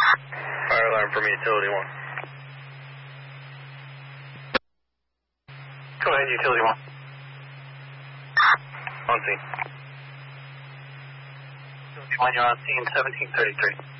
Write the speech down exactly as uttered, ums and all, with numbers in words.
Fire alarm from utility one. Go ahead, utility one. On scene. Utility one, you're on scene seventeen thirty-three.